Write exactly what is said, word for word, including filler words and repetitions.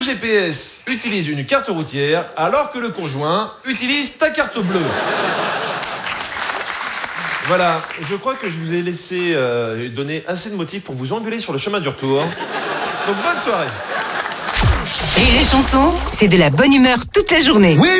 G P S utilise une carte routière alors que le conjoint utilise ta carte bleue. Voilà, je crois que je vous ai laissé euh, donner assez de motifs pour vous engueuler sur le chemin du retour. Donc bonne soirée. Rire et Chanson, c'est de la bonne humeur toute la journée. Oui.